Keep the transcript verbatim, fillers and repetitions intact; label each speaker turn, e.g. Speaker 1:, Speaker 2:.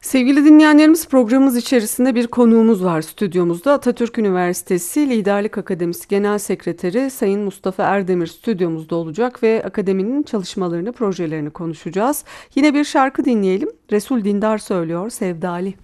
Speaker 1: Sevgili dinleyenlerimiz, programımız içerisinde bir konuğumuz var stüdyomuzda. Atatürk Üniversitesi Liderlik Akademisi Genel Sekreteri Sayın Mustafa Erdemir stüdyomuzda olacak ve akademinin çalışmalarını, projelerini konuşacağız. Yine bir şarkı dinleyelim. Resul Dindar söylüyor, Sevdali.